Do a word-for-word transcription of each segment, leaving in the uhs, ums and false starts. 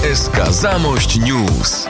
S K Zamość News.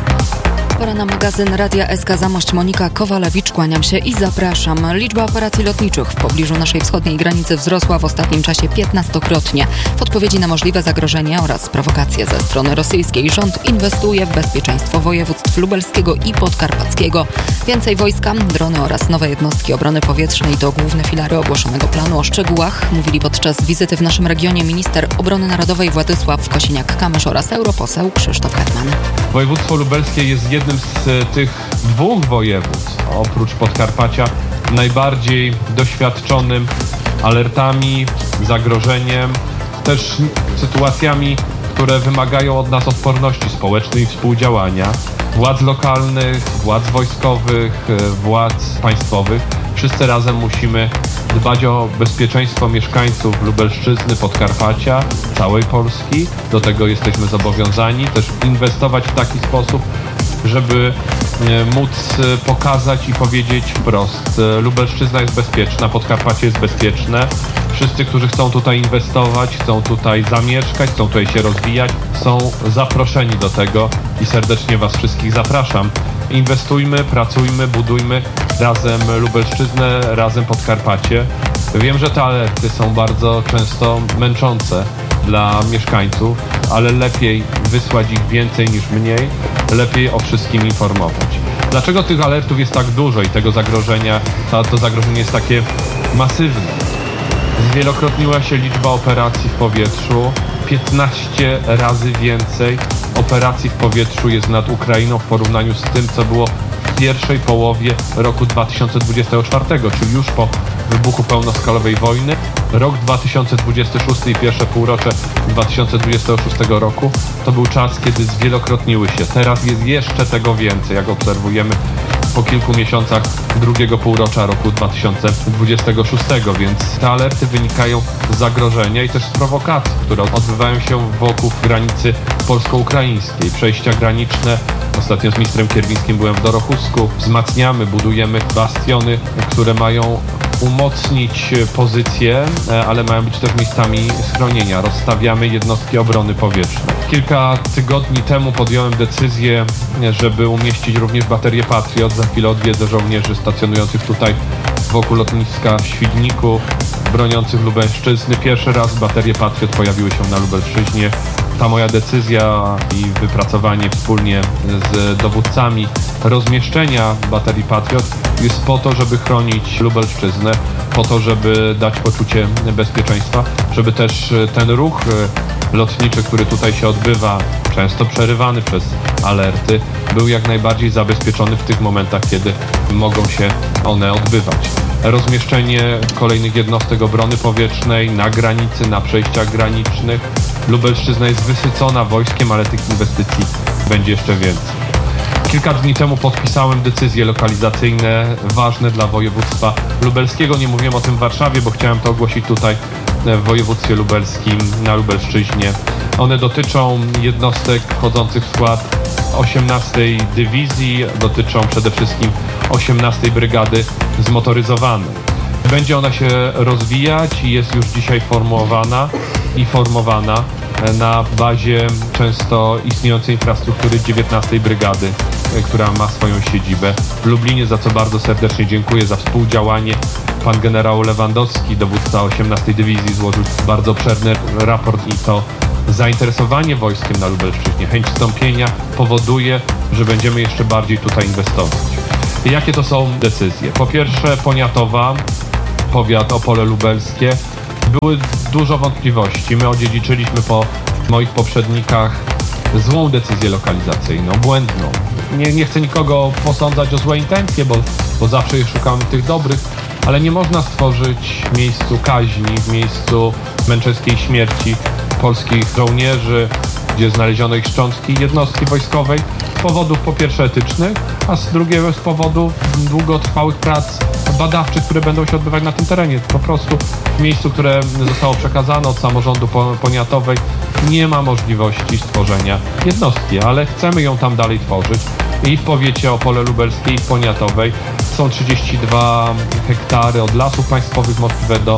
Pora na magazyn Radia S K Zamość. Monika Kowalewicz, kłaniam się i zapraszam. Liczba operacji lotniczych w pobliżu naszej wschodniej granicy wzrosła w ostatnim czasie piętnastokrotnie. W odpowiedzi na możliwe zagrożenie oraz prowokacje ze strony rosyjskiej rząd inwestuje w bezpieczeństwo województw lubelskiego i podkarpackiego. Więcej wojska, drony oraz nowe jednostki obrony powietrznej to główne filary ogłoszonego planu. O szczegółach mówili podczas wizyty w naszym regionie minister obrony narodowej Władysław Kosiniak-Kamysz oraz europoseł Krzysztof Hetman. Województwo lubelskie jest jednym z tych dwóch województw, oprócz Podkarpacia, najbardziej doświadczonym alertami, zagrożeniem, też sytuacjami, które wymagają od nas odporności społecznej i współdziałania władz lokalnych, władz wojskowych, władz państwowych. Wszyscy razem musimy dbać o bezpieczeństwo mieszkańców Lubelszczyzny, Podkarpacia, całej Polski. Do tego jesteśmy zobowiązani. Też inwestować w taki sposób, żeby móc pokazać i powiedzieć wprost: Lubelszczyzna jest bezpieczna, Podkarpacie jest bezpieczne. Wszyscy, którzy chcą tutaj inwestować, chcą tutaj zamieszkać, chcą tutaj się rozwijać, są zaproszeni do tego i serdecznie Was wszystkich zapraszam. Inwestujmy, pracujmy, budujmy razem Lubelszczyznę, razem Podkarpacie. Wiem, że te alerty są bardzo często męczące dla mieszkańców, ale lepiej wysłać ich więcej niż mniej, lepiej o wszystkim informować. Dlaczego tych alertów jest tak dużo i tego zagrożenia, to, to zagrożenie jest takie masywne? Zwielokrotniła się liczba operacji w powietrzu, piętnaście razy więcej operacji w powietrzu jest nad Ukrainą w porównaniu z tym, co było w pierwszej połowie roku dwa tysiące dwudziestego czwartego, czyli już po wybuchu pełnoskalowej wojny. Rok dwa tysiące dwudziesty szósty i pierwsze półrocze dwa tysiące dwudziestego szóstego roku to był czas, kiedy zwielokrotniły się. Teraz jest jeszcze tego więcej, jak obserwujemy po kilku miesiącach drugiego półrocza roku dwa tysiące dwudziestego szóstego, więc te alerty wynikają z zagrożenia i też z prowokacji, które odbywają się wokół granicy polsko-ukraińskiej. Przejścia graniczne. Ostatnio z ministrem Kierwińskim byłem w Dorochusku. Wzmacniamy, budujemy bastiony, które mają umocnić pozycję, ale mają być też miejscami schronienia. Rozstawiamy jednostki obrony powietrznej. Kilka tygodni temu podjąłem decyzję, żeby umieścić również baterię Patriot. Za chwilę odwiedzę żołnierzy stacjonujących tutaj wokół lotniska w Świdniku, broniących Lubelszczyzny. Pierwszy raz baterie Patriot pojawiły się na Lubelszczyźnie. Ta moja decyzja i wypracowanie wspólnie z dowódcami rozmieszczenia baterii Patriot jest po to, żeby chronić Lubelszczyznę, po to, żeby dać poczucie bezpieczeństwa, żeby też ten ruch lotniczy, który tutaj się odbywa, często przerywany przez alerty, był jak najbardziej zabezpieczony w tych momentach, kiedy mogą się one odbywać. Rozmieszczenie kolejnych jednostek obrony powietrznej na granicy, na przejściach granicznych. Lubelszczyzna jest wysycona wojskiem, ale tych inwestycji będzie jeszcze więcej. Kilka dni temu podpisałem decyzje lokalizacyjne ważne dla województwa lubelskiego. Nie mówiłem o tym w Warszawie, bo chciałem to ogłosić tutaj w województwie lubelskim, na Lubelszczyźnie. One dotyczą jednostek wchodzących w skład osiemnastej Dywizji, dotyczą przede wszystkim osiemnastej Brygady Zmotoryzowanej. Będzie ona się rozwijać i jest już dzisiaj formowana i formowana na bazie często istniejącej infrastruktury dziewiętnastej Brygady, która ma swoją siedzibę w Lublinie, za co bardzo serdecznie dziękuję za współdziałanie. Pan generał Lewandowski, dowódca osiemnastej Dywizji, złożył bardzo obszerny raport i to zainteresowanie wojskiem na Lubelszczyźnie, chęć wstąpienia powoduje, że będziemy jeszcze bardziej tutaj inwestować. I jakie to są decyzje? Po pierwsze, Poniatowa, powiat Opole Lubelskie. Były dużo wątpliwości. My odziedziczyliśmy po moich poprzednikach złą decyzję lokalizacyjną, błędną. Nie, nie chcę nikogo posądzać o złe intencje, bo, bo zawsze je szukamy tych dobrych, ale nie można stworzyć w miejscu kaźni, w miejscu męczeskiej śmierci polskich żołnierzy, gdzie znaleziono ich szczątki jednostki wojskowej, z powodów po pierwsze etycznych, a z drugiego z powodów długotrwałych prac badawczych, które będą się odbywać na tym terenie. Po prostu w miejscu, które zostało przekazane od samorządu poniatowej, nie ma możliwości stworzenia jednostki, ale chcemy ją tam dalej tworzyć. I w powiecie Opole Lubelskie i w Poniatowej są trzydzieści dwa hektary od lasów państwowych możliwe do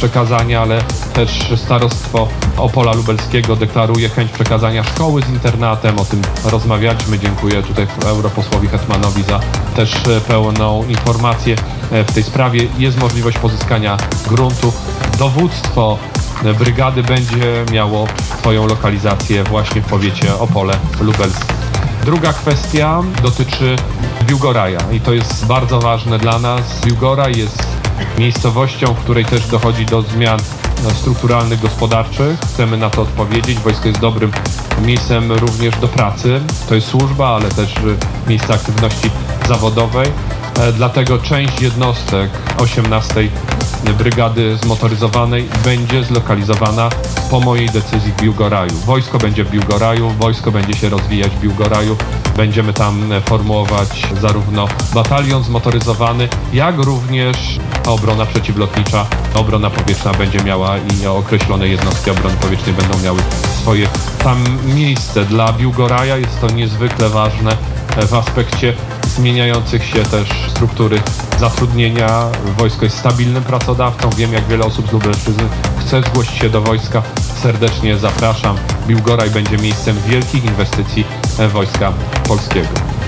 przekazania, ale też Starostwo Opola Lubelskiego deklaruje chęć przekazania szkoły z internatem. O tym rozmawialiśmy. Dziękuję tutaj europosłowi Hetmanowi za też pełną informację w tej sprawie. Jest możliwość pozyskania gruntu. Dowództwo brygady będzie miało swoją lokalizację właśnie w powiecie Opole Lubelskie. Druga kwestia dotyczy Biłgoraja i to jest bardzo ważne dla nas. Biłgoraj jest miejscowością, w której też dochodzi do zmian strukturalnych, gospodarczych. Chcemy na to odpowiedzieć. Wojsko jest dobrym miejscem również do pracy. To jest służba, ale też miejsce aktywności zawodowej. Dlatego część jednostek osiemnastej Brygady Zmotoryzowanej będzie zlokalizowana po mojej decyzji w Biłgoraju. Wojsko będzie w Biłgoraju, wojsko będzie się rozwijać w Biłgoraju. Będziemy tam formułować zarówno batalion zmotoryzowany, jak również obrona przeciwlotnicza, obrona powietrzna będzie miała i określone jednostki obrony powietrznej będą miały swoje tam miejsce. Dla Biłgoraja jest to niezwykle ważne w aspekcie zmieniających się też struktury zatrudnienia. Wojsko jest stabilnym pracodawcą. Wiem, jak wiele osób z Lubelszczyzny chce zgłosić się do wojska. Serdecznie zapraszam. Biłgoraj będzie miejscem wielkich inwestycji Wojska Polskiego.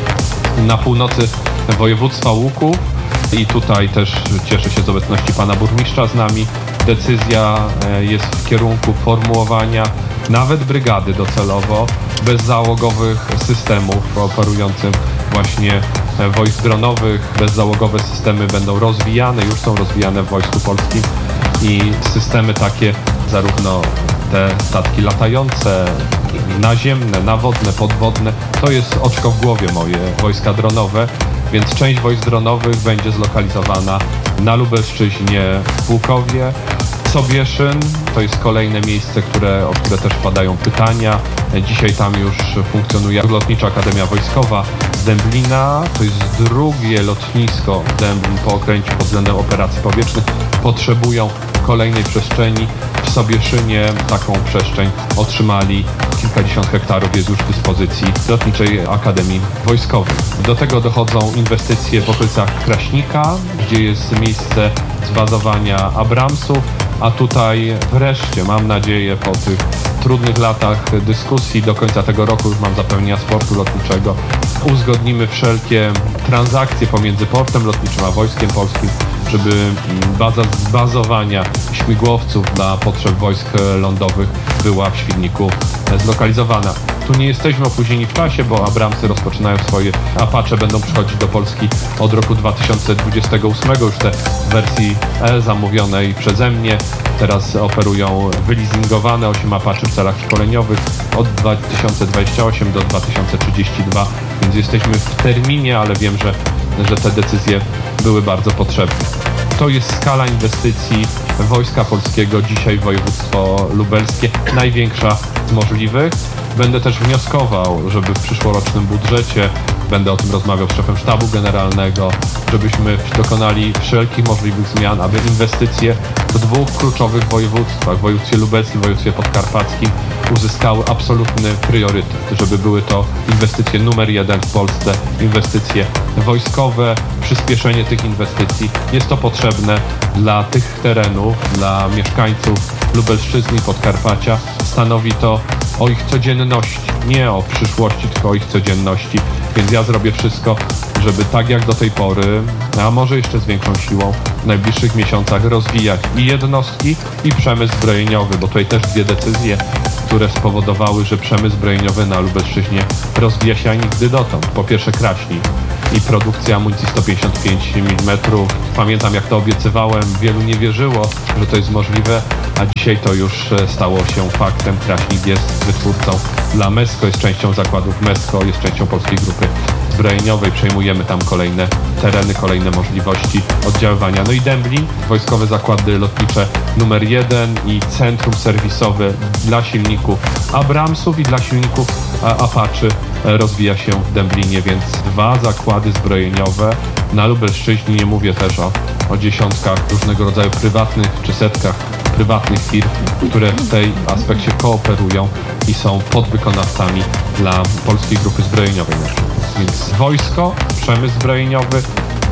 Na północy województwa Łuków i tutaj też cieszę się z obecności pana burmistrza z nami. Decyzja jest w kierunku formułowania nawet brygady docelowo bezzałogowych systemów operującym właśnie wojsk dronowych. Bezzałogowe systemy będą rozwijane, już są rozwijane w Wojsku Polskim i systemy takie, zarówno te statki latające, naziemne, nawodne, podwodne, to jest oczko w głowie moje, wojska dronowe, więc część wojsk dronowych będzie zlokalizowana na Lubelszczyźnie, w Łukowie. Sobieszyn to jest kolejne miejsce, które, o które też padają pytania. Dzisiaj tam już funkcjonuje Lotnicza Akademia Wojskowa z Dęblina. To jest drugie lotnisko Dęblin po okręciu pod względem operacji powietrznych. Potrzebują kolejnej przestrzeni. W Sobieszynie taką przestrzeń otrzymali. Kilkadziesiąt hektarów jest już w dyspozycji Lotniczej Akademii Wojskowej. Do tego dochodzą inwestycje w okolicach Kraśnika, gdzie jest miejsce zbazowania Abramsów, a tutaj wreszcie, mam nadzieję, po tych trudnych latach dyskusji do końca tego roku, już mam zapewnienia sportu lotniczego, uzgodnimy wszelkie transakcje pomiędzy portem lotniczym a Wojskiem Polskim, żeby baza zbazowania śmigłowców dla potrzeb wojsk lądowych była w Świdniku zlokalizowana. Tu nie jesteśmy opóźnieni w czasie, bo Abramsy rozpoczynają swoje, Apache będą przychodzić do Polski od roku dwa tysiące dwudziestego ósmego, już te w wersji E zamówionej przeze mnie. Teraz operują wyleasingowane osiem Apache w celach szkoleniowych od dwa tysiące dwudziestego ósmego do dwa tysiące trzydziestego drugiego, więc jesteśmy w terminie, ale wiem, że, że te decyzje były bardzo potrzebne. To jest skala inwestycji Wojska Polskiego dzisiaj w województwo lubelskie, największa z możliwych. Będę też wnioskował, żeby w przyszłorocznym budżecie, będę o tym rozmawiał z szefem sztabu generalnego, żebyśmy dokonali wszelkich możliwych zmian, aby inwestycje w dwóch kluczowych województwach, w województwie lubelskim, w województwie podkarpackim, uzyskały absolutny priorytet, żeby były to inwestycje numer jeden w Polsce, inwestycje wojskowe, przyspieszenie tych inwestycji. Jest to potrzebne dla tych terenów, dla mieszkańców Lubelszczyzny i Podkarpacia. Stanowi to o ich codzienności, nie o przyszłości, tylko o ich codzienności. Więc ja zrobię wszystko, żeby tak jak do tej pory, a może jeszcze z większą siłą, w najbliższych miesiącach rozwijać i jednostki, i przemysł zbrojeniowy, bo tutaj też dwie decyzje, które spowodowały, że przemysł zbrojeniowy na Lubelszczyźnie rozwija się jak nigdy dotąd. Po pierwsze Kraśnik i produkcja amunicji sto pięćdziesiąt pięć milimetrów. Pamiętam, jak to obiecywałem, wielu nie wierzyło, że to jest możliwe, a dzisiaj to już stało się faktem. Kraśnik jest wytwórcą dla Mesko, jest częścią zakładów Mesko, jest częścią Polskiej Grupy Zbrojeniowej. Przejmujemy tam kolejne tereny, kolejne możliwości oddziaływania. No i Dęblin, wojskowe zakłady lotnicze numer jeden i centrum serwisowe dla silników Abramsów i dla silników Apache rozwija się w Dęblinie, więc dwa zakłady zbrojeniowe na Lubelszczyźnie. Nie mówię też o, o dziesiątkach różnego rodzaju prywatnych czy setkach prywatnych firm, które w tej aspekcie kooperują i są podwykonawcami dla Polskiej Grupy Zbrojeniowej na przykład. Więc wojsko, przemysł zbrojeniowy,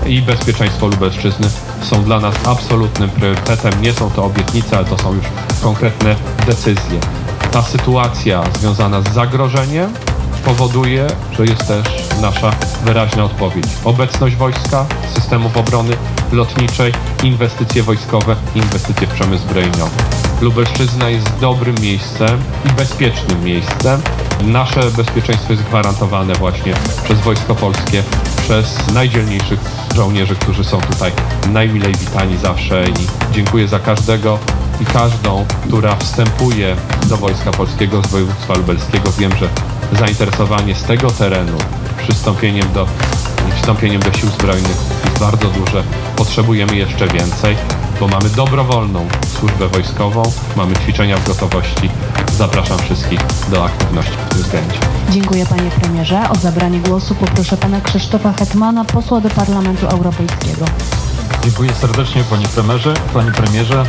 i bezpieczeństwo Lubelszczyzny są dla nas absolutnym priorytetem. Nie są to obietnice, ale to są już konkretne decyzje. Ta sytuacja związana z zagrożeniem powoduje, że jest też nasza wyraźna odpowiedź. Obecność wojska, systemów obrony lotniczej, inwestycje wojskowe, inwestycje w przemysł zbrojeniowy. Lubelszczyzna jest dobrym miejscem i bezpiecznym miejscem. Nasze bezpieczeństwo jest gwarantowane właśnie przez Wojsko Polskie, przez najdzielniejszych żołnierzy, którzy są tutaj najmilej witani zawsze i dziękuję za każdego i każdą, która wstępuje do Wojska Polskiego z województwa lubelskiego. Wiem, że zainteresowanie z tego terenu przystąpieniem do, wstąpieniem do sił zbrojnych jest bardzo duże. Potrzebujemy jeszcze więcej, bo mamy dobrowolną służbę wojskową, mamy ćwiczenia w gotowości. Zapraszam wszystkich do aktywności w tym względzie. Dziękuję panie premierze. O zabranie głosu poproszę pana Krzysztofa Hetmana, posła do Parlamentu Europejskiego. Dziękuję serdecznie panie premierze, panie premierze.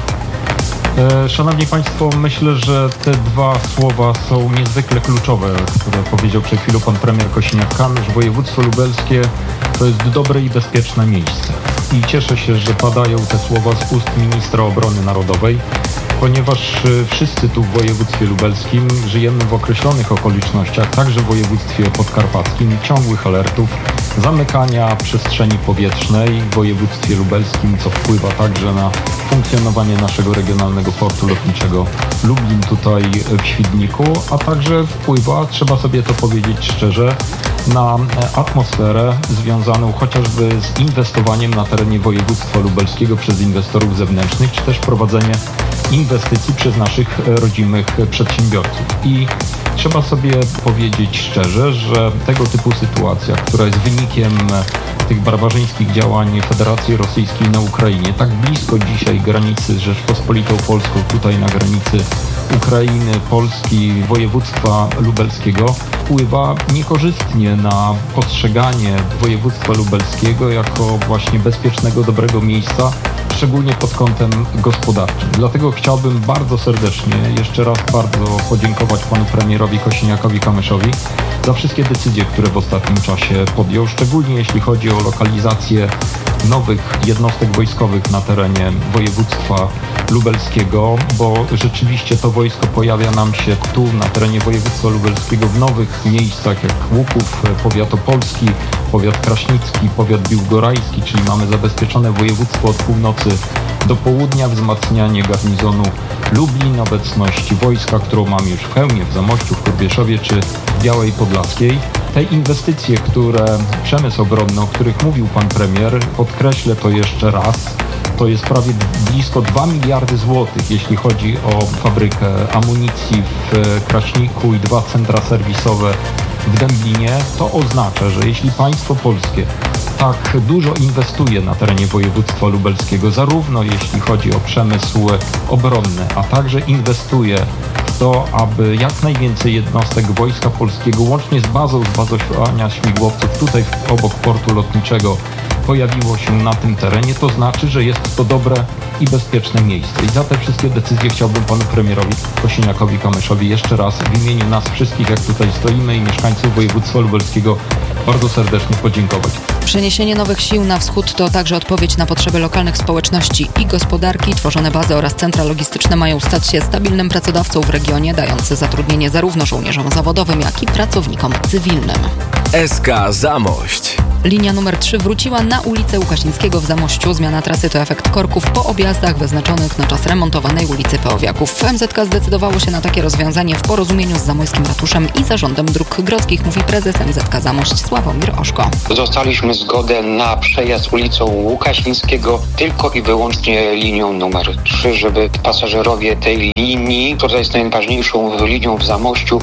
Szanowni Państwo, myślę, że te dwa słowa są niezwykle kluczowe, które powiedział przed chwilą pan premier Kosiniak-Kamysz. Województwo lubelskie to jest dobre i bezpieczne miejsce. I cieszę się, że padają te słowa z ust ministra obrony narodowej, ponieważ wszyscy tu w województwie lubelskim żyjemy w określonych okolicznościach, także w województwie podkarpackim, ciągłych alertów, zamykania przestrzeni powietrznej w województwie lubelskim, co wpływa także na funkcjonowanie naszego regionalnego portu lotniczego Lublin tutaj w Świdniku, a także wpływa, trzeba sobie to powiedzieć szczerze, na atmosferę związaną chociażby z inwestowaniem na terenie województwa lubelskiego przez inwestorów zewnętrznych, czy też prowadzenie inwestycji przez naszych rodzimych przedsiębiorców. I trzeba sobie powiedzieć szczerze, że tego typu sytuacja, która jest wynikiem tych barbarzyńskich działań Federacji Rosyjskiej na Ukrainie, tak blisko dzisiaj granicy z Rzeczpospolitą Polską, tutaj na granicy Ukrainy, Polski, województwa lubelskiego, wpływa niekorzystnie na postrzeganie województwa lubelskiego jako właśnie bezpiecznego, dobrego miejsca, szczególnie pod kątem gospodarczym. Dlatego chciałbym bardzo serdecznie jeszcze raz bardzo podziękować panu premierowi Kosiniakowi-Kamyszowi za wszystkie decyzje, które w ostatnim czasie podjął, szczególnie jeśli chodzi o lokalizację nowych jednostek wojskowych na terenie województwa lubelskiego, bo rzeczywiście to wojsko pojawia nam się tu na terenie województwa lubelskiego w nowych miejscach jak Łuków, powiat opolski, powiat kraśnicki, powiat biłgorajski, czyli mamy zabezpieczone województwo od północy do południa, wzmacnianie garnizonu Lublin, obecność wojska, którą mamy już w Chełmie, w Zamościu, w Korbierzowie czy w Białej Podlaskiej. Te inwestycje, które przemysł obronny, o których mówił pan premier, podkreślę to jeszcze raz, to jest prawie blisko dwa miliardy złotych, jeśli chodzi o fabrykę amunicji w Kraśniku i dwa centra serwisowe w Dęblinie. To oznacza, że jeśli państwo polskie tak dużo inwestuje na terenie województwa lubelskiego, zarówno jeśli chodzi o przemysł obronny, a także inwestuje w to, aby jak najwięcej jednostek Wojska Polskiego, łącznie z bazą zbazowania śmigłowców tutaj obok portu lotniczego, pojawiło się na tym terenie, to znaczy, że jest to dobre i bezpieczne miejsce. I za te wszystkie decyzje chciałbym panu premierowi Kosiniakowi-Kamyszowi jeszcze raz w imieniu nas wszystkich, jak tutaj stoimy, i mieszkańców województwa lubelskiego bardzo serdecznie podziękować. Przeniesienie nowych sił na wschód to także odpowiedź na potrzeby lokalnych społeczności i gospodarki. Tworzone bazy oraz centra logistyczne mają stać się stabilnym pracodawcą w regionie, dający zatrudnienie zarówno żołnierzom zawodowym, jak i pracownikom cywilnym. S K Zamość. Linia numer trzy wróciła na ulicę Łukasińskiego w Zamościu. Zmiana trasy to efekt korków po objazdach wyznaczonych na czas remontowanej ulicy Peowiaków. M Z K zdecydowało się na takie rozwiązanie w porozumieniu z Zamojskim Ratuszem i Zarządem Dróg Grodzkich, mówi prezes M Z K Zamość Sławomir Oszko. Dostaliśmy zgodę na przejazd ulicą Łukasińskiego tylko i wyłącznie linią numer trzy, żeby pasażerowie tej linii, która jest najważniejszą linią w Zamościu,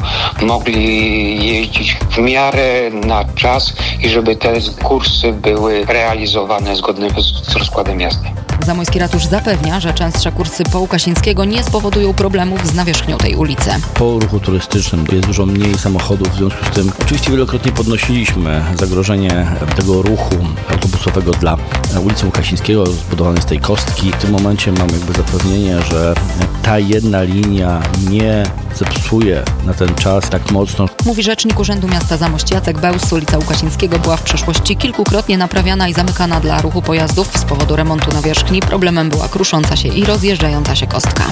mogli jeździć w miarę na czas i żeby te kursy były realizowane zgodnie z rozkładem jazdy. Zamojski Ratusz zapewnia, że częstsze kursy po Łukasińskiego nie spowodują problemów z nawierzchnią tej ulicy. Po ruchu turystycznym jest dużo mniej samochodów, w związku z tym oczywiście wielokrotnie podnosiliśmy zagrożenie tego ruchu autobusowego dla ulicy Łukasińskiego, zbudowanej z tej kostki. W tym momencie mamy jakby zapewnienie, że ta jedna linia nie zepsuje na ten czas tak mocno. Mówi rzecznik Urzędu Miasta Zamość Jacek Bełs. Ulica Łukasińskiego była w przeszłości kilkukrotnie naprawiana i zamykana dla ruchu pojazdów. Z powodu remontu nawierzchni problemem była krusząca się i rozjeżdżająca się kostka.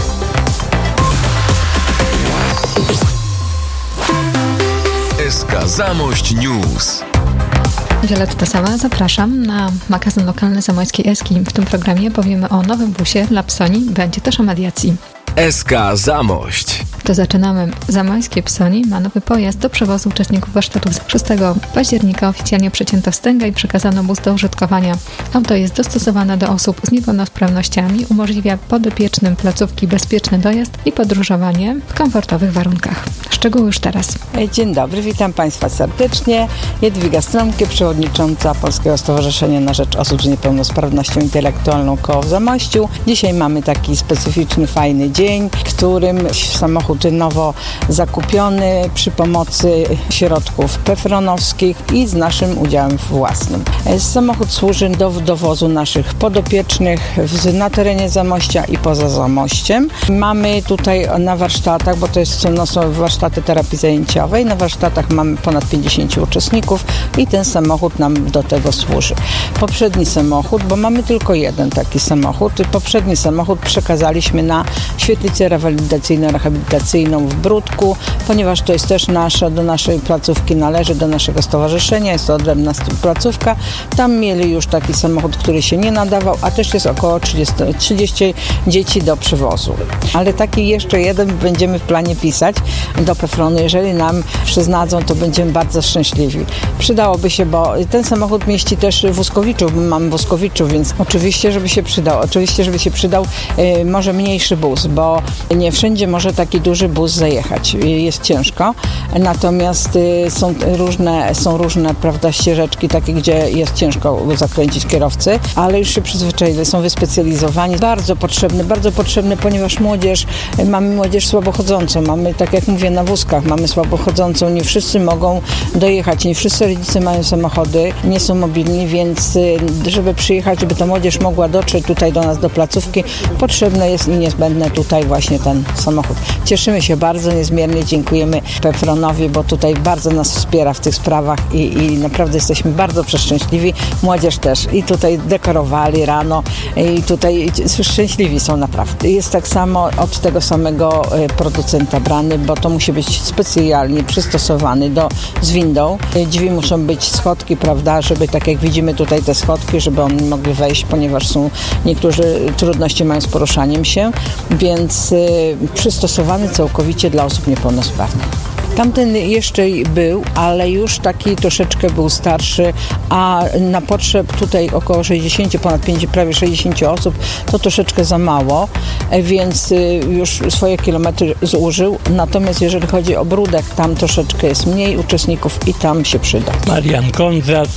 S K Zamość News. Wioletta Sała, zapraszam na magazyn lokalny Zamojskiej Eski. W tym programie powiemy o nowym busie dla Psoni. Będzie też o mediacji. S K Zamość. To zaczynamy. Zamojskie Psoni ma nowy pojazd do przewozu uczestników warsztatów. szóstego października oficjalnie przecięto wstęgę i przekazano bus do użytkowania. Auto jest dostosowane do osób z niepełnosprawnościami, umożliwia podopiecznym placówki bezpieczny dojazd i podróżowanie w komfortowych warunkach. Szczegóły już teraz. Dzień dobry, witam Państwa serdecznie. Jadwiga Strąbkie, przewodnicząca Polskiego Stowarzyszenia na Rzecz Osób z Niepełnosprawnością Intelektualną koło w Zamościu. Dzisiaj mamy taki specyficzny, fajny dzień, w którym samochód nowo zakupiony przy pomocy środków pefronowskich i z naszym udziałem własnym. Samochód służy do dowozu naszych podopiecznych na terenie Zamościa i poza Zamościem. Mamy tutaj na warsztatach, bo to jest, no, są warsztaty terapii zajęciowej, na warsztatach mamy ponad pięćdziesięciu uczestników i ten samochód nam do tego służy. Poprzedni samochód, bo mamy tylko jeden taki samochód, poprzedni samochód przekazaliśmy na świetlicę rewalidacyjno-rehabilitacyjną w Bródku, ponieważ to jest też nasza, do naszej placówki należy, do naszego stowarzyszenia, jest to odrębna placówka. Tam mieli już taki samochód, który się nie nadawał, a też jest około trzydzieści, trzydzieści dzieci do przywozu. Ale taki jeszcze jeden będziemy w planie pisać do Pefronu. Jeżeli nam przyznadzą, to będziemy bardzo szczęśliwi. Przydałoby się, bo ten samochód mieści też wózkowiczów, bo mamy wózkowiczów, więc oczywiście, żeby się przydał. Oczywiście, żeby się przydał yy, może mniejszy bus, bo nie wszędzie może taki duży bus zajechać. Jest ciężko. Natomiast yy, są różne, są różne, prawda, ścieżeczki takie, gdzie jest ciężko zakręcić kierowcy, ale już się przyzwyczaili, są wyspecjalizowani. Bardzo potrzebny, bardzo potrzebny, ponieważ młodzież, mamy młodzież słabochodzącą, mamy, tak jak mówię, na wózkach, mamy słabochodzącą, nie wszyscy mogą dojechać, nie wszyscy rodzice mają samochody, nie są mobilni, więc żeby przyjechać, żeby ta młodzież mogła dotrzeć tutaj do nas, do placówki, potrzebne jest i niezbędne tutaj właśnie ten samochód. Cieszymy się bardzo, niezmiernie dziękujemy Pefronowi, bo tutaj bardzo nas wspiera w tych sprawach i, i naprawdę jesteśmy bardzo przeszczęśliwi. Młodzież też i tutaj dekorowali rano i tutaj szczęśliwi są naprawdę. Jest tak samo od tego samego producenta brany, bo to musi być specjalnie przystosowany do, z windą. Drzwi muszą być schodki, prawda, żeby tak jak widzimy tutaj te schodki, żeby oni mogli wejść, ponieważ są niektórzy trudności mają z poruszaniem się, więc y, przystosowany całkowicie dla osób niepełnosprawnych. Tamten jeszcze był, ale już taki troszeczkę był starszy, a na potrzeb tutaj około sześćdziesiąt, ponad pięć, prawie sześćdziesiąt osób to troszeczkę za mało, więc już swoje kilometry zużył. Natomiast jeżeli chodzi o Bródek, tam troszeczkę jest mniej uczestników i tam się przyda. Marian Kondrat,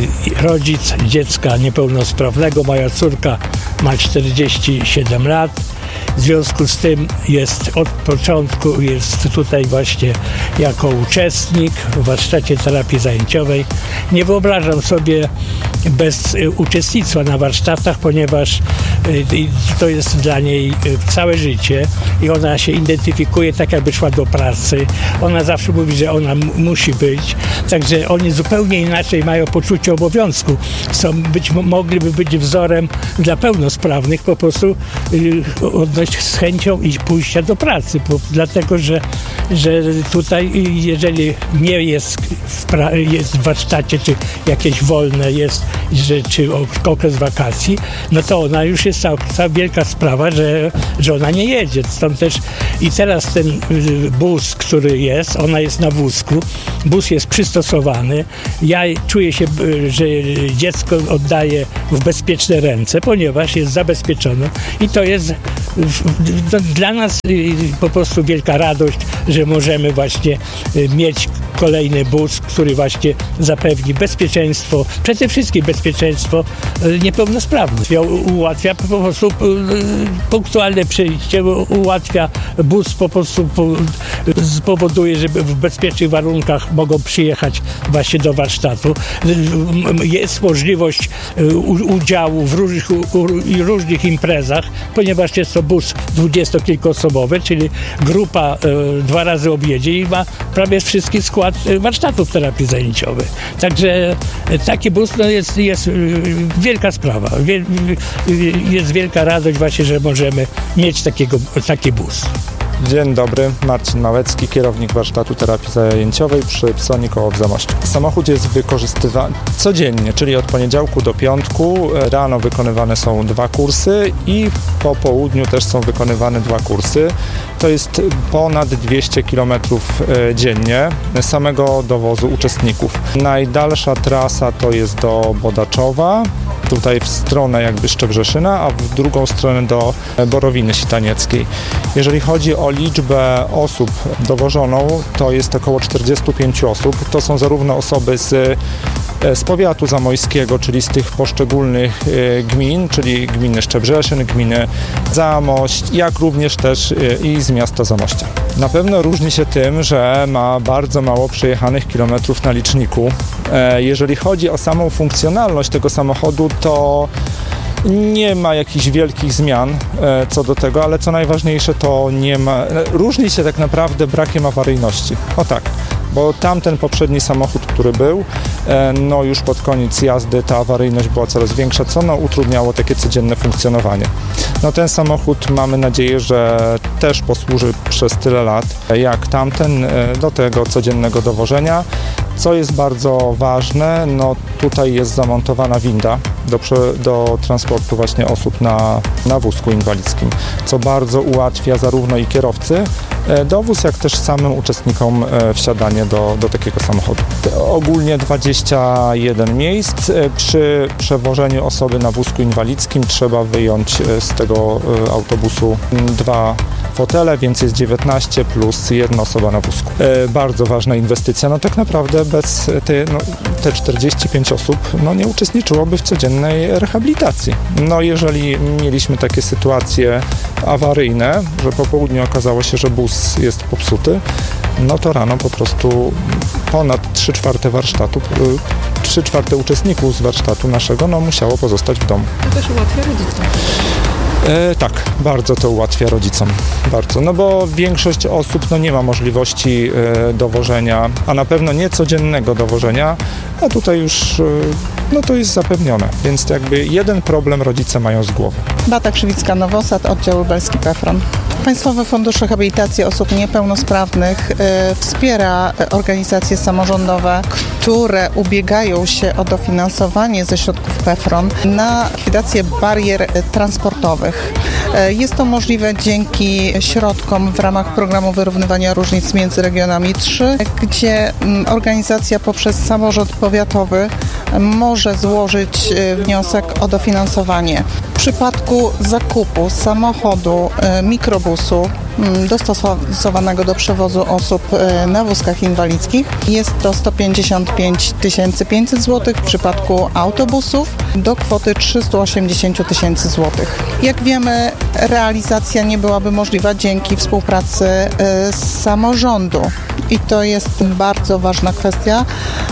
rodzic dziecka niepełnosprawnego. Moja córka ma czterdzieści siedem lat. W związku z tym jest od początku, jest tutaj właśnie jako uczestnik w warsztacie terapii zajęciowej. Nie wyobrażam sobie bez uczestnictwa na warsztatach, ponieważ to jest dla niej całe życie i ona się identyfikuje tak, jakby szła do pracy. Ona zawsze mówi, że ona m- musi być. Także oni zupełnie inaczej mają poczucie obowiązku. Są, być, mogliby być wzorem dla pełnosprawnych, po prostu odnosić z chęcią i pójścia do pracy, bo, dlatego że, że tutaj jeżeli nie jest w, pra- jest w warsztacie, czy jakieś wolne jest, że, czy okres wakacji, no to ona już jest cała, cała wielka sprawa, że, że ona nie jedzie. Stąd też i teraz ten bus, który jest, ona jest na wózku, bus jest przystosowany. Ja czuję się, że dziecko oddaję w bezpieczne ręce, ponieważ jest zabezpieczone i to jest dla nas po prostu wielka radość, że możemy właśnie mieć kolejny bus, który właśnie zapewni bezpieczeństwo, przede wszystkim bezpieczeństwo niepełnosprawnych. Ułatwia po prostu punktualne przyjście, ułatwia bus, po prostu spowoduje, że w bezpiecznych warunkach mogą przyjechać właśnie do warsztatu. Jest możliwość udziału w różnych, różnych imprezach, ponieważ jest to to bus dwudziestokilkuosobowy, czyli grupa y, dwa razy objedzie i ma prawie wszystki skład y, warsztatów terapii zajęciowej. Także y, taki bus no, jest, jest y, wielka sprawa. Wie, y, jest wielka radość właśnie, że możemy mieć takiego, taki bus. Dzień dobry, Marcin Małecki, kierownik warsztatu terapii zajęciowej przy Psoni koło w Zamościu. Samochód jest wykorzystywany codziennie, czyli od poniedziałku do piątku. Rano wykonywane są dwa kursy i po południu też są wykonywane dwa kursy. To jest ponad dwieście kilometrów dziennie samego dowozu uczestników. Najdalsza trasa to jest do Bodaczowa, tutaj w stronę jakby Szczebrzeszyna, a w drugą stronę do Borowiny Sitanieckiej. Jeżeli chodzi o liczbę osób dowożoną, to jest około czterdzieści pięć osób. To są zarówno osoby z, z powiatu zamojskiego, czyli z tych poszczególnych gmin, czyli gminy Szczebrzeszyn, gminy Zamość, jak również też i z miasta Zamościa. Na pewno różni się tym, że ma bardzo mało przejechanych kilometrów na liczniku. Jeżeli chodzi o samą funkcjonalność tego samochodu, to nie ma jakichś wielkich zmian e, co do tego, ale co najważniejsze, to nie ma, różni się tak naprawdę brakiem awaryjności. O tak, bo tamten poprzedni samochód, który był, e, no już pod koniec jazdy ta awaryjność była coraz większa, co no utrudniało takie codzienne funkcjonowanie. No ten samochód mamy nadzieję, że też posłuży przez tyle lat jak tamten e, do tego codziennego dowożenia. Co jest bardzo ważne, no tutaj jest zamontowana winda do, do transportu właśnie osób na, na wózku inwalidzkim, co bardzo ułatwia zarówno i kierowcy dowóz, jak też samym uczestnikom wsiadanie do, do takiego samochodu. Ogólnie dwadzieścia jeden miejsc. Przy przewożeniu osoby na wózku inwalidzkim trzeba wyjąć z tego autobusu dwa fotele, więc jest dziewiętnaście plus jedna osoba na wózku. Bardzo ważna inwestycja. No tak naprawdę bez te, no, te czterdzieści pięć osób no, nie uczestniczyłoby w codziennej rehabilitacji. No jeżeli mieliśmy takie sytuacje awaryjne, że po południu okazało się, że bus jest popsuty, no to rano po prostu ponad trzy czwarte warsztatu, trzy czwarte uczestników z warsztatu naszego no, musiało pozostać w domu. To też ułatwia rodzicom. E, tak, bardzo to ułatwia rodzicom, bardzo, no bo większość osób no, nie ma możliwości e, dowożenia, a na pewno nie codziennego dowożenia, a tutaj już e, no, to jest zapewnione, więc jakby jeden problem rodzice mają z głowy. Beata Krzywicka-Nowosad, oddział lubelski PFRON. Państwowy Fundusz Rehabilitacji Osób Niepełnosprawnych y, wspiera organizacje samorządowe, które ubiegają się o dofinansowanie ze środków PFRON na likwidację barier transportowych. Y, jest to możliwe dzięki środkom w ramach programu wyrównywania różnic między regionami trzy, gdzie y, organizacja poprzez samorząd powiatowy może złożyć y, wniosek o dofinansowanie. W przypadku zakupu samochodu y, mikrobusu y, dostosowanego do przewozu osób y, na wózkach inwalidzkich jest to sto pięćdziesiąt pięć tysięcy pięćset złotych, w przypadku autobusów do kwoty trzysta osiemdziesiąt tysięcy złotych. Jak wiemy, realizacja nie byłaby możliwa dzięki współpracy y, z samorządu i to jest bardzo ważna kwestia,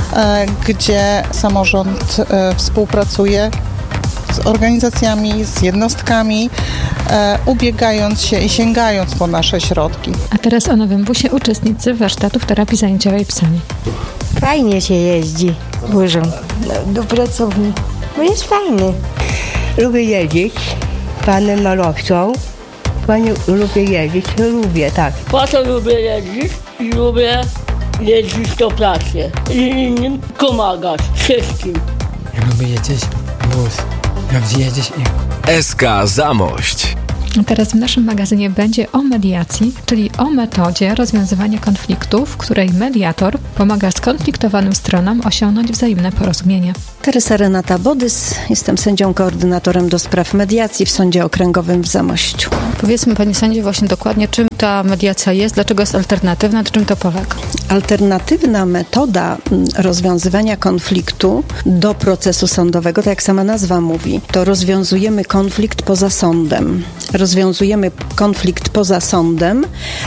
y, gdzie samorząd y, współpracuje z organizacjami, z jednostkami, e, ubiegając się i sięgając po nasze środki. A teraz o nowym busie uczestnicy warsztatów terapii zajęciowej Psoni. Fajnie się jeździ burzą do pracowni, bo jest fajny. Lubię jeździć panem malowcą, panie, lubię jeździć, lubię, tak. Po co lubię jeździć? I lubię jeździć do pracy i innym pomagać, wszystkim. Ja lubię jeździć bus. Jak zjedziesz i... S K Zamość. Teraz w naszym magazynie będzie o mediacji, czyli o metodzie rozwiązywania konfliktów, w której mediator pomaga skonfliktowanym stronom osiągnąć wzajemne porozumienie. Teresa Renata Bodys, jestem sędzią koordynatorem do spraw mediacji w Sądzie Okręgowym w Zamościu. Powiedzmy, pani sędzio, właśnie dokładnie, czym ta mediacja jest, dlaczego jest alternatywna, czym to polega? Alternatywna metoda rozwiązywania konfliktu do procesu sądowego, tak jak sama nazwa mówi, to rozwiązujemy konflikt poza sądem. Rozwiązujemy konflikt poza sądem,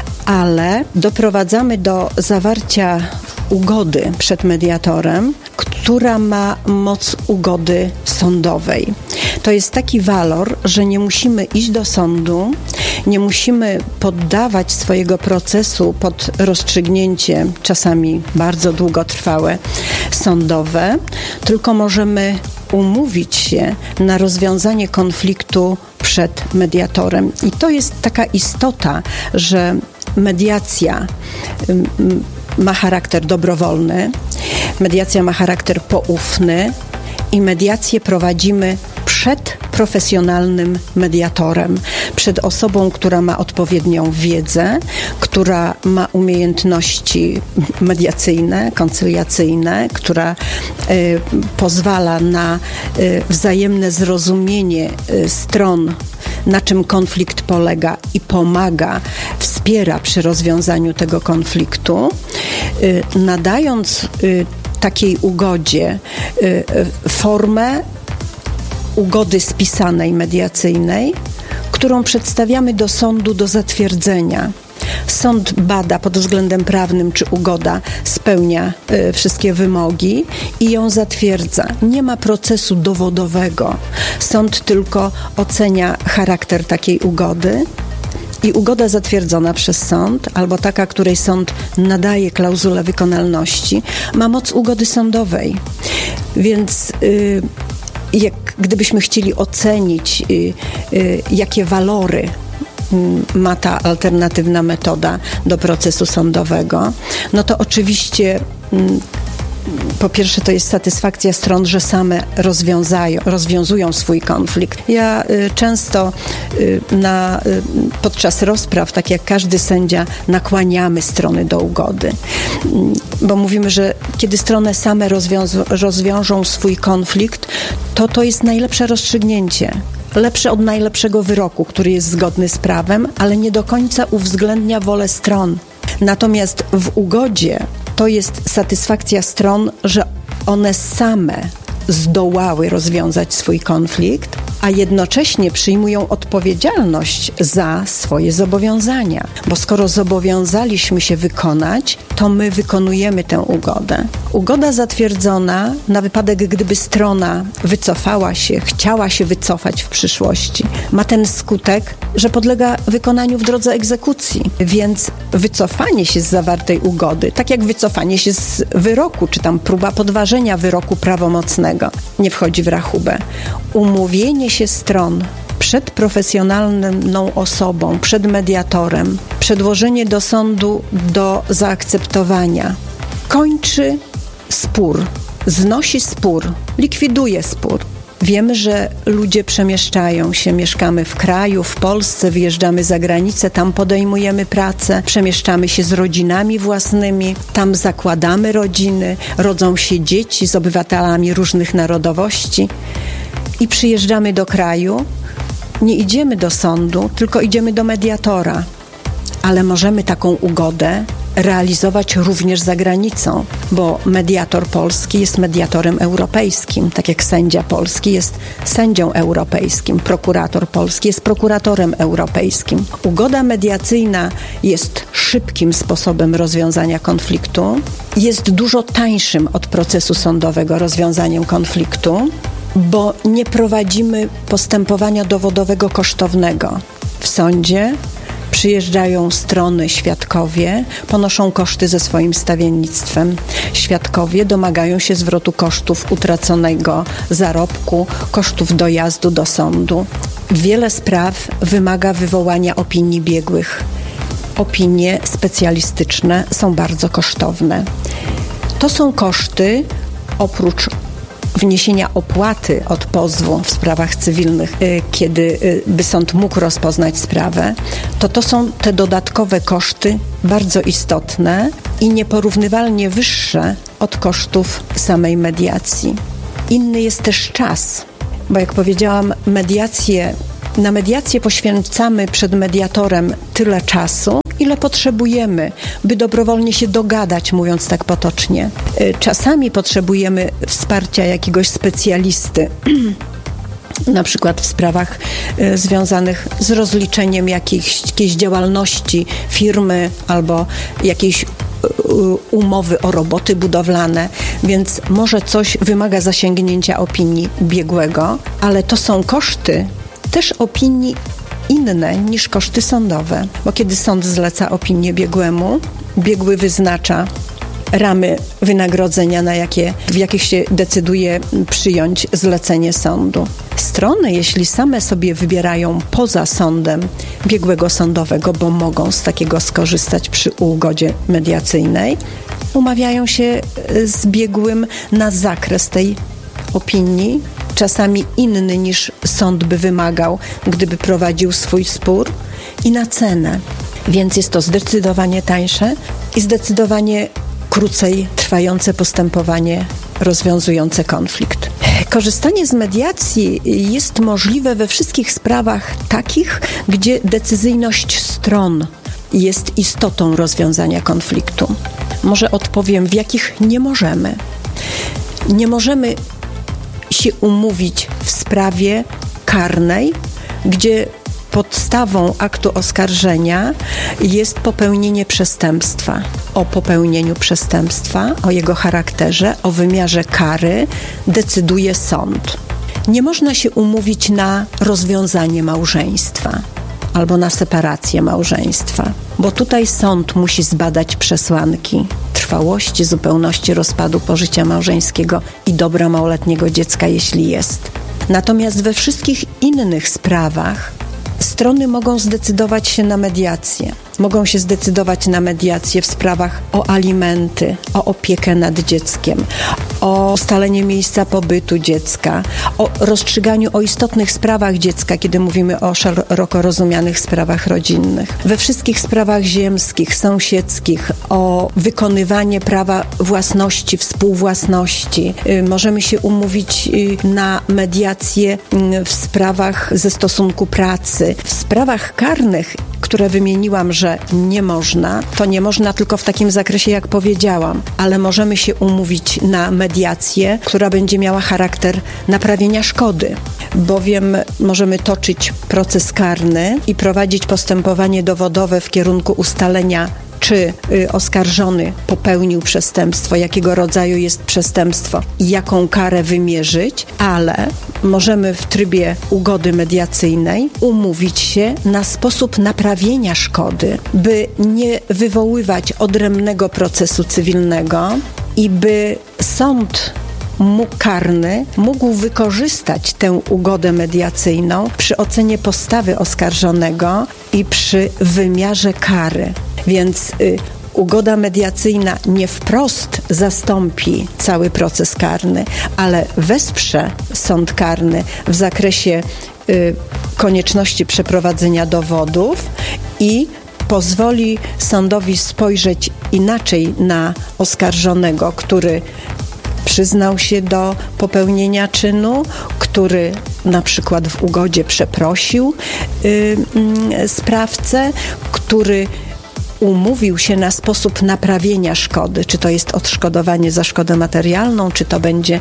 ale doprowadzamy do zawarcia ugody przed mediatorem, która ma moc ugody sądowej. To jest taki walor, że nie musimy iść do sądu, Nie musimy poddawać swojego procesu pod rozstrzygnięcie, czasami bardzo długotrwałe, sądowe, tylko możemy umówić się na rozwiązanie konfliktu przed mediatorem. I to jest taka istota, że mediacja ma charakter dobrowolny, mediacja ma charakter poufny i mediację prowadzimy przed profesjonalnym mediatorem, przed osobą, która ma odpowiednią wiedzę, która ma umiejętności mediacyjne, koncyliacyjne, która y, pozwala na y, wzajemne zrozumienie y, stron, na czym konflikt polega i pomaga, wspiera przy rozwiązaniu tego konfliktu, y, nadając y, takiej ugodzie y, y, formę ugody spisanej mediacyjnej, którą przedstawiamy do sądu do zatwierdzenia. Sąd bada pod względem prawnym, czy ugoda spełnia y, wszystkie wymogi i ją zatwierdza. Nie ma procesu dowodowego. Sąd tylko ocenia charakter takiej ugody i ugoda zatwierdzona przez sąd, albo taka, której sąd nadaje klauzulę wykonalności, ma moc ugody sądowej. Więc y, jak gdybyśmy chcieli ocenić, y, y, jakie walory ma ta alternatywna metoda do procesu sądowego, no to oczywiście po pierwsze to jest satysfakcja stron, że same rozwiązają, rozwiązują swój konflikt. Ja y, często y, na, y, podczas rozpraw, tak jak każdy sędzia, nakłaniamy strony do ugody. Y, bo mówimy, że kiedy strony same rozwiązu, rozwiążą swój konflikt, to to jest najlepsze rozstrzygnięcie. Lepsze od najlepszego wyroku, który jest zgodny z prawem, ale nie do końca uwzględnia wolę stron. Natomiast w ugodzie to jest satysfakcja stron, że one same zdołały rozwiązać swój konflikt, a jednocześnie przyjmują odpowiedzialność za swoje zobowiązania. Bo skoro zobowiązaliśmy się wykonać, to my wykonujemy tę ugodę. Ugoda zatwierdzona na wypadek, gdyby strona wycofała się, chciała się wycofać w przyszłości, ma ten skutek, że podlega wykonaniu w drodze egzekucji. Więc wycofanie się z zawartej ugody, tak jak wycofanie się z wyroku, czy tam próba podważenia wyroku prawomocnego, nie wchodzi w rachubę. Umówienie się stron przed profesjonalną osobą, przed mediatorem, przedłożenie do sądu do zaakceptowania kończy spór, znosi spór, likwiduje spór. Wiemy, że ludzie przemieszczają się, mieszkamy w kraju, w Polsce, wyjeżdżamy za granicę, tam podejmujemy pracę, przemieszczamy się z rodzinami własnymi, tam zakładamy rodziny, rodzą się dzieci z obywatelami różnych narodowości i przyjeżdżamy do kraju, nie idziemy do sądu, tylko idziemy do mediatora, ale możemy taką ugodę realizować również za granicą, bo mediator polski jest mediatorem europejskim, tak jak sędzia polski jest sędzią europejskim, prokurator polski jest prokuratorem europejskim. Ugoda mediacyjna jest szybkim sposobem rozwiązania konfliktu, jest dużo tańszym od procesu sądowego rozwiązaniem konfliktu, bo nie prowadzimy postępowania dowodowego kosztownego. W sądzie przyjeżdżają strony, świadkowie, ponoszą koszty ze swoim stawiennictwem. Świadkowie domagają się zwrotu kosztów utraconego zarobku, kosztów dojazdu do sądu. Wiele spraw wymaga wywołania opinii biegłych. Opinie specjalistyczne są bardzo kosztowne. To są koszty, oprócz wniesienia opłaty od pozwu w sprawach cywilnych, kiedy by sąd mógł rozpoznać sprawę, to to są te dodatkowe koszty bardzo istotne i nieporównywalnie wyższe od kosztów samej mediacji. Inny jest też czas, bo jak powiedziałam, mediację, na mediację poświęcamy przed mediatorem tyle czasu, ile potrzebujemy, by dobrowolnie się dogadać, mówiąc tak potocznie. Czasami potrzebujemy wsparcia jakiegoś specjalisty, na przykład w sprawach y, związanych z rozliczeniem jakiejś, jakiejś działalności firmy albo jakiejś y, umowy o roboty budowlane, więc może coś wymaga zasięgnięcia opinii biegłego, ale to są koszty też opinii inne niż koszty sądowe, bo kiedy sąd zleca opinię biegłemu, biegły wyznacza ramy wynagrodzenia, na jakie, w jakich się decyduje przyjąć zlecenie sądu. Strony, jeśli same sobie wybierają poza sądem biegłego sądowego, bo mogą z takiego skorzystać przy ugodzie mediacyjnej, umawiają się z biegłym na zakres tej opinii, czasami inny niż sąd by wymagał, gdyby prowadził swój spór, i na cenę. Więc jest to zdecydowanie tańsze i zdecydowanie krócej trwające postępowanie rozwiązujące konflikt. Korzystanie z mediacji jest możliwe we wszystkich sprawach takich, gdzie decyzyjność stron jest istotą rozwiązania konfliktu. Może odpowiem, w jakich nie możemy. Nie możemy się umówić w sprawie karnej, gdzie podstawą aktu oskarżenia jest popełnienie przestępstwa. O popełnieniu przestępstwa, o jego charakterze, o wymiarze kary decyduje sąd. Nie można się umówić na rozwiązanie małżeństwa albo na separację małżeństwa, bo tutaj sąd musi zbadać przesłanki trwałości, zupełności rozpadu pożycia małżeńskiego i dobra małoletniego dziecka, jeśli jest. Natomiast we wszystkich innych sprawach strony mogą zdecydować się na mediację. Mogą się zdecydować na mediację w sprawach o alimenty, o opiekę nad dzieckiem, o ustalenie miejsca pobytu dziecka, o rozstrzyganiu o istotnych sprawach dziecka, kiedy mówimy o szeroko rozumianych sprawach rodzinnych. We wszystkich sprawach ziemskich, sąsiedzkich, o wykonywanie prawa własności, współwłasności. Możemy się umówić na mediację w sprawach ze stosunku pracy. W sprawach karnych, które wymieniłam, że nie można, to nie można tylko w takim zakresie, jak powiedziałam, ale możemy się umówić na mediację, która będzie miała charakter naprawienia szkody, bowiem możemy toczyć proces karny i prowadzić postępowanie dowodowe w kierunku ustalenia, czy y, oskarżony popełnił przestępstwo, jakiego rodzaju jest przestępstwo i jaką karę wymierzyć, ale możemy w trybie ugody mediacyjnej umówić się na sposób naprawienia szkody, by nie wywoływać odrębnego procesu cywilnego i by sąd mógł karny mógł wykorzystać tę ugodę mediacyjną przy ocenie postawy oskarżonego i przy wymiarze kary. Więc y, ugoda mediacyjna nie wprost zastąpi cały proces karny, ale wesprze sąd karny w zakresie y, konieczności przeprowadzenia dowodów i pozwoli sądowi spojrzeć inaczej na oskarżonego, który przyznał się do popełnienia czynu, który na przykład w ugodzie przeprosił y, y, sprawcę, który umówił się na sposób naprawienia szkody, czy to jest odszkodowanie za szkodę materialną, czy to będzie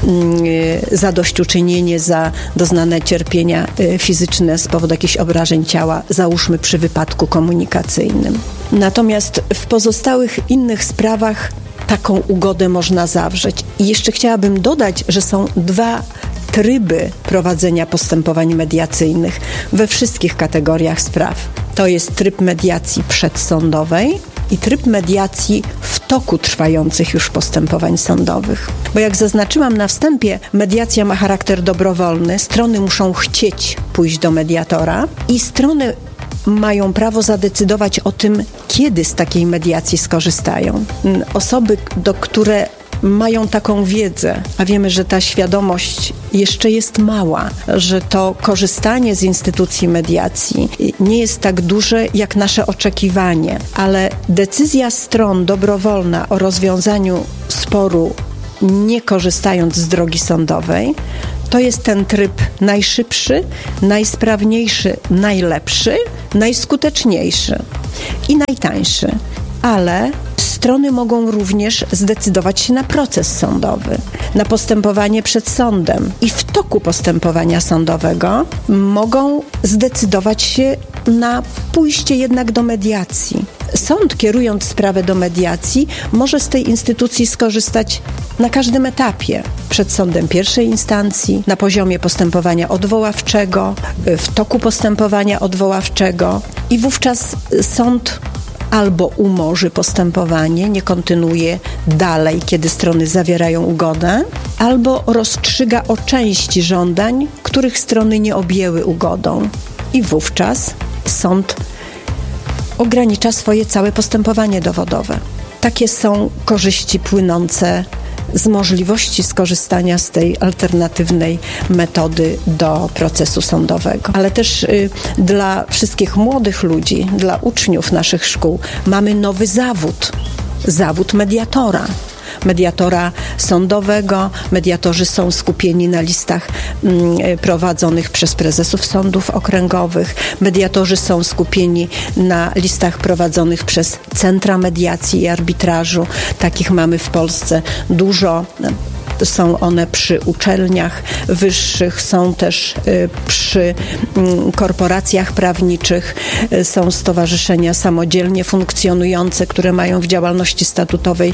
y, zadośćuczynienie za doznane cierpienia y, fizyczne z powodu jakichś obrażeń ciała, załóżmy przy wypadku komunikacyjnym. Natomiast w pozostałych innych sprawach taką ugodę można zawrzeć. I jeszcze chciałabym dodać, że są dwa tryby prowadzenia postępowań mediacyjnych we wszystkich kategoriach spraw. To jest tryb mediacji przedsądowej i tryb mediacji w toku trwających już postępowań sądowych. Bo jak zaznaczyłam na wstępie, mediacja ma charakter dobrowolny, strony muszą chcieć pójść do mediatora i strony mają prawo zadecydować o tym, kiedy z takiej mediacji skorzystają. Osoby, do które mają taką wiedzę, a wiemy, że ta świadomość jeszcze jest mała, że to korzystanie z instytucji mediacji nie jest tak duże jak nasze oczekiwanie, ale decyzja stron dobrowolna o rozwiązaniu sporu, nie korzystając z drogi sądowej, to jest ten tryb najszybszy, najsprawniejszy, najlepszy, najskuteczniejszy i najtańszy. Ale strony mogą również zdecydować się na proces sądowy, na postępowanie przed sądem i w toku postępowania sądowego mogą zdecydować się na pójście jednak do mediacji. Sąd, kierując sprawę do mediacji, może z tej instytucji skorzystać na każdym etapie. Przed sądem pierwszej instancji, na poziomie postępowania odwoławczego, w toku postępowania odwoławczego i wówczas sąd albo umorzy postępowanie, nie kontynuuje dalej, kiedy strony zawierają ugodę, albo rozstrzyga o części żądań, których strony nie objęły ugodą. I wówczas sąd ogranicza swoje całe postępowanie dowodowe. Takie są korzyści płynące z możliwości skorzystania z tej alternatywnej metody do procesu sądowego. Ale też y, dla wszystkich młodych ludzi, dla uczniów naszych szkół mamy nowy zawód, zawód mediatora. Mediatora sądowego. Mediatorzy są skupieni na listach mm, prowadzonych przez prezesów sądów okręgowych. Mediatorzy są skupieni na listach prowadzonych przez centra mediacji i arbitrażu. Takich mamy w Polsce dużo. Są one przy uczelniach wyższych, są też przy korporacjach prawniczych, są stowarzyszenia samodzielnie funkcjonujące, które mają w działalności statutowej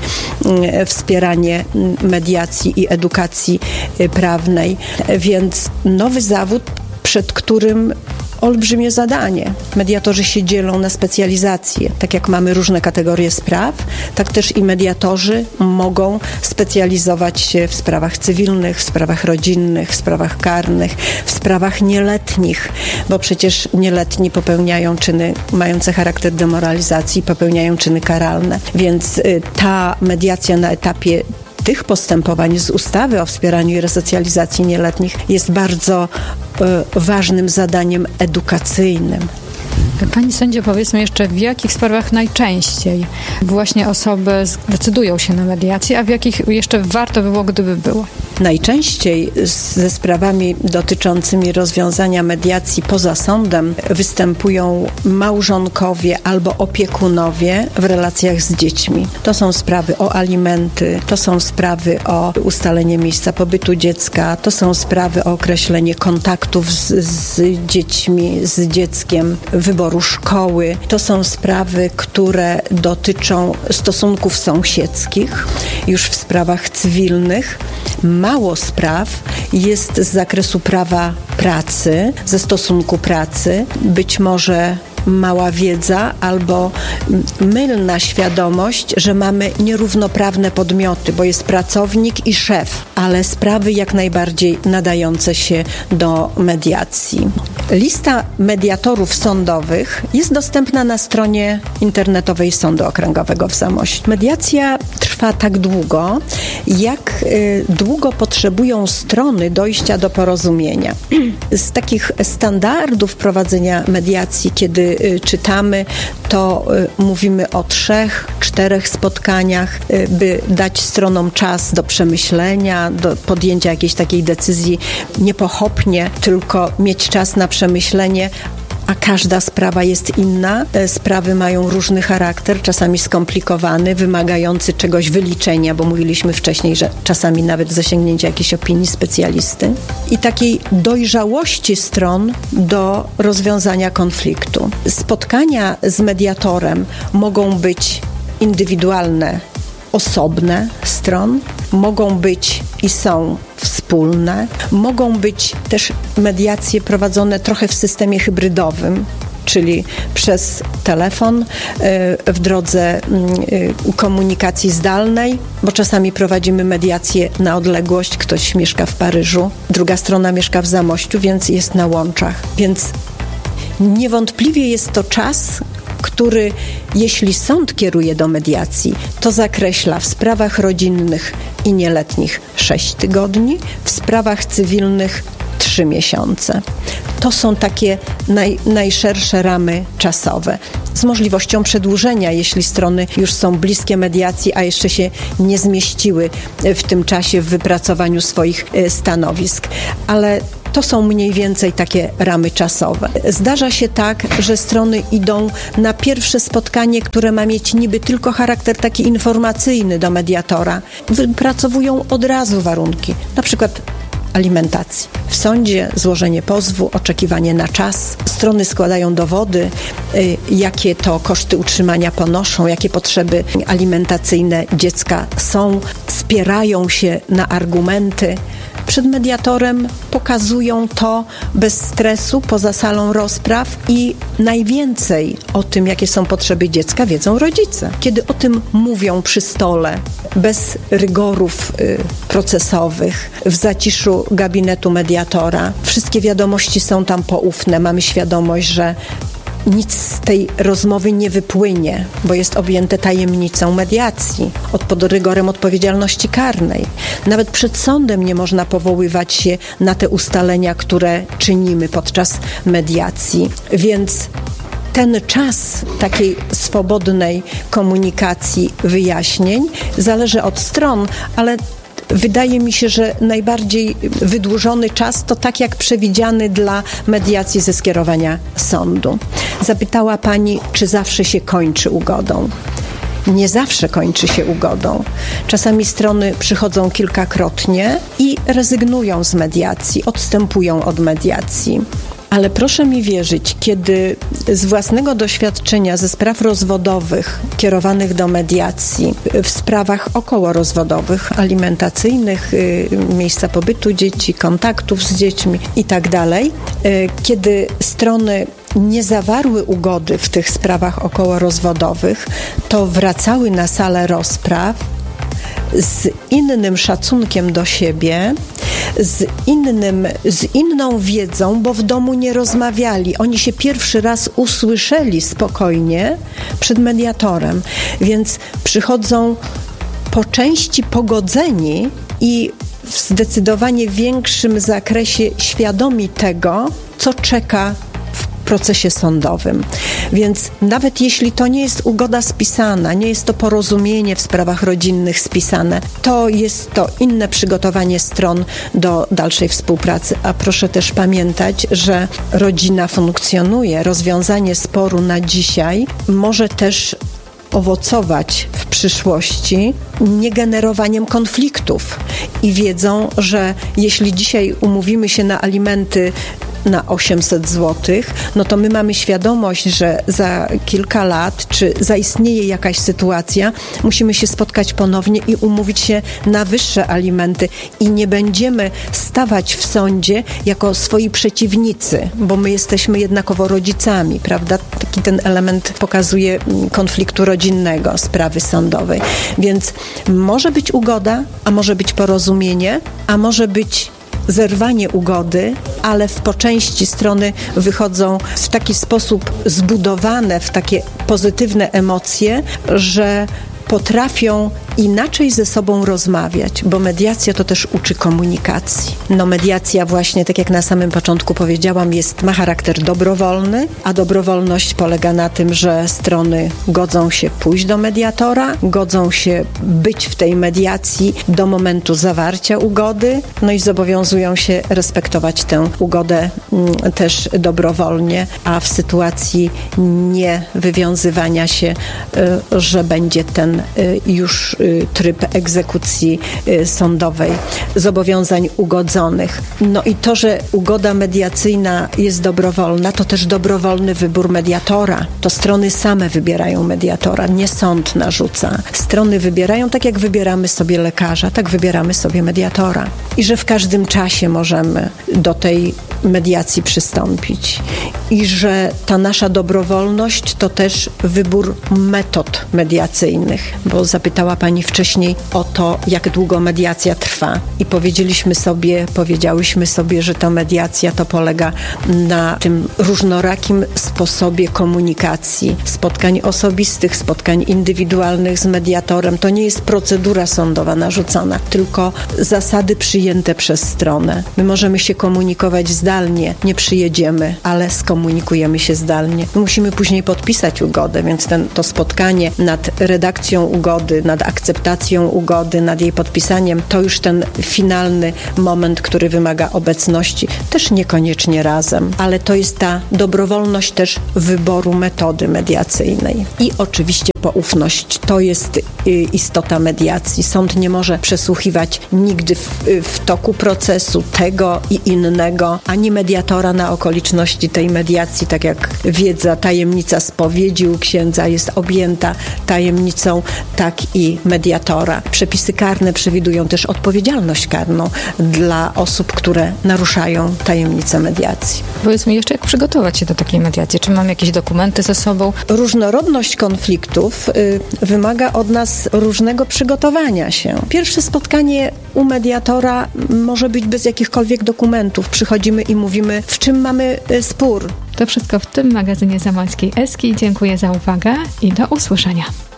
wspieranie mediacji i edukacji prawnej. Więc nowy zawód, przed którym olbrzymie zadanie. Mediatorzy się dzielą na specjalizacje. Tak jak mamy różne kategorie spraw, tak też i mediatorzy mogą specjalizować się w sprawach cywilnych, w sprawach rodzinnych, w sprawach karnych, w sprawach nieletnich, bo przecież nieletni popełniają czyny mające charakter demoralizacji, popełniają czyny karalne. Więc y, ta mediacja na etapie tych postępowań z ustawy o wspieraniu i resocjalizacji nieletnich jest bardzo y, ważnym zadaniem edukacyjnym. Pani sędzio, powiedzmy jeszcze, w jakich sprawach najczęściej właśnie osoby zdecydują się na mediację, a w jakich jeszcze warto by było, gdyby było? Najczęściej ze sprawami dotyczącymi rozwiązania mediacji poza sądem występują małżonkowie albo opiekunowie w relacjach z dziećmi. To są sprawy o alimenty, to są sprawy o ustalenie miejsca pobytu dziecka, to są sprawy o określenie kontaktów z, z dziećmi, z dzieckiem, wyboru szkoły. To są sprawy, które dotyczą stosunków sąsiedzkich. Już w sprawach cywilnych mało spraw jest z zakresu prawa pracy, ze stosunku pracy. Być może mała wiedza albo mylna świadomość, że mamy nierównoprawne podmioty, bo jest pracownik i szef, ale sprawy jak najbardziej nadające się do mediacji. Lista mediatorów sądowych jest dostępna na stronie internetowej Sądu Okręgowego w Zamościu. Mediacja trwa tak długo, jak y, długo potrzebują strony dojścia do porozumienia. Z takich standardów prowadzenia mediacji, kiedy y, czytamy, to y, mówimy o trzech, czterech spotkaniach, y, by dać stronom czas do przemyślenia, do podjęcia jakiejś takiej decyzji niepochopnie, tylko mieć czas na przemyślenie, a każda sprawa jest inna. Sprawy mają różny charakter, czasami skomplikowany, wymagający czegoś wyliczenia, bo mówiliśmy wcześniej, że czasami nawet zasięgnięcia jakiejś opinii specjalisty i takiej dojrzałości stron do rozwiązania konfliktu. Spotkania z mediatorem mogą być indywidualne, osobne stron, mogą być i są wspólne, mogą być też mediacje prowadzone trochę w systemie hybrydowym, czyli przez telefon, w drodze komunikacji zdalnej, bo czasami prowadzimy mediację na odległość, ktoś mieszka w Paryżu, druga strona mieszka w Zamościu, więc jest na łączach. Więc niewątpliwie jest to czas, który, jeśli sąd kieruje do mediacji, to zakreśla w sprawach rodzinnych i nieletnich sześć tygodni, w sprawach cywilnych trzy miesiące. To są takie naj, najszersze ramy czasowe. Z możliwością przedłużenia, jeśli strony już są bliskie mediacji, a jeszcze się nie zmieściły w tym czasie w wypracowaniu swoich stanowisk. Ale to są mniej więcej takie ramy czasowe. Zdarza się tak, że strony idą na pierwsze spotkanie, które ma mieć niby tylko charakter taki informacyjny do mediatora. Wypracowują od razu warunki. Na przykład alimentacji. W sądzie złożenie pozwu, oczekiwanie na czas. Strony składają dowody, y, jakie to koszty utrzymania ponoszą, jakie potrzeby alimentacyjne dziecka są, spierają się na argumenty. Przed mediatorem pokazują to bez stresu, poza salą rozpraw i najwięcej o tym, jakie są potrzeby dziecka, wiedzą rodzice. Kiedy o tym mówią przy stole, bez rygorów y, procesowych, w zaciszu gabinetu mediatora, wszystkie wiadomości są tam poufne, mamy świadomość, że nic z tej rozmowy nie wypłynie, bo jest objęte tajemnicą mediacji, pod rygorem odpowiedzialności karnej. Nawet przed sądem nie można powoływać się na te ustalenia, które czynimy podczas mediacji. Więc ten czas takiej swobodnej komunikacji, wyjaśnień zależy od stron, ale wydaje mi się, że najbardziej wydłużony czas to tak jak przewidziany dla mediacji ze skierowania sądu. Zapytała pani, czy zawsze się kończy ugodą. Nie zawsze kończy się ugodą. Czasami strony przychodzą kilkakrotnie i rezygnują z mediacji, odstępują od mediacji. Ale proszę mi wierzyć, kiedy z własnego doświadczenia ze spraw rozwodowych kierowanych do mediacji, w sprawach okołorozwodowych, alimentacyjnych, miejsca pobytu dzieci, kontaktów z dziećmi i tak dalej, kiedy strony nie zawarły ugody w tych sprawach okołorozwodowych, to wracały na salę rozpraw z innym szacunkiem do siebie, z innym, z inną wiedzą, bo w domu nie rozmawiali. Oni się pierwszy raz usłyszeli spokojnie przed mediatorem, więc przychodzą po części pogodzeni i w zdecydowanie większym zakresie świadomi tego, co czeka w procesie sądowym. Więc nawet jeśli to nie jest ugoda spisana, nie jest to porozumienie w sprawach rodzinnych spisane, to jest to inne przygotowanie stron do dalszej współpracy. A proszę też pamiętać, że rodzina funkcjonuje. Rozwiązanie sporu na dzisiaj może też owocować w przyszłości niegenerowaniem konfliktów. I wiedzą, że jeśli dzisiaj umówimy się na alimenty na osiemset złotych, no to my mamy świadomość, że za kilka lat, czy zaistnieje jakaś sytuacja, musimy się spotkać ponownie i umówić się na wyższe alimenty i nie będziemy stawać w sądzie jako swoi przeciwnicy, bo my jesteśmy jednakowo rodzicami, prawda? Taki ten element pokazuje konfliktu rodzinnego, sprawy sądowej. Więc może być ugoda, a może być porozumienie, a może być zerwanie ugody, ale w po części strony wychodzą w taki sposób zbudowane w takie pozytywne emocje, że potrafią inaczej ze sobą rozmawiać, bo mediacja to też uczy komunikacji. No mediacja właśnie, tak jak na samym początku powiedziałam, jest, ma charakter dobrowolny, a dobrowolność polega na tym, że strony godzą się pójść do mediatora, godzą się być w tej mediacji do momentu zawarcia ugody, no i zobowiązują się respektować tę ugodę m, też dobrowolnie, a w sytuacji nie wywiązywania się, y, że będzie ten y, już tryb egzekucji sądowej, zobowiązań ugodzonych. No i to, że ugoda mediacyjna jest dobrowolna, to też dobrowolny wybór mediatora. To strony same wybierają mediatora, nie sąd narzuca. Strony wybierają, tak jak wybieramy sobie lekarza, tak wybieramy sobie mediatora. I że w każdym czasie możemy do tej mediacji przystąpić. I że ta nasza dobrowolność to też wybór metod mediacyjnych, bo zapytała pani wcześniej o to, jak długo mediacja trwa. I powiedzieliśmy sobie, powiedziałyśmy sobie, że ta mediacja to polega na tym różnorakim sposobie komunikacji, spotkań osobistych, spotkań indywidualnych z mediatorem. To nie jest procedura sądowa narzucona, tylko zasady przyjęte przez stronę. My możemy się komunikować zdalnie, nie przyjedziemy, ale skomunikujemy się zdalnie. My musimy później podpisać ugodę, więc ten, to spotkanie nad redakcją ugody, nad akceptacją ugody, nad jej podpisaniem, to już ten finalny moment, który wymaga obecności, też niekoniecznie razem, ale to jest ta dobrowolność też wyboru metody mediacyjnej i oczywiście poufność. To jest istota mediacji. Sąd nie może przesłuchiwać nigdy w, w toku procesu tego i innego, ani mediatora na okoliczności tej mediacji, tak jak wiedza, tajemnica spowiedzi u księdza jest objęta tajemnicą, tak i mediatora. Przepisy karne przewidują też odpowiedzialność karną dla osób, które naruszają tajemnicę mediacji. Powiedz mi jeszcze, jak przygotować się do takiej mediacji? Czy mam jakieś dokumenty ze sobą? Różnorodność konfliktów y, wymaga od nas różnego przygotowania się. Pierwsze spotkanie u mediatora może być bez jakichkolwiek dokumentów. Przychodzimy i mówimy, w czym mamy y, spór. To wszystko w tym magazynie Zamojskiej Eski. Dziękuję za uwagę i do usłyszenia.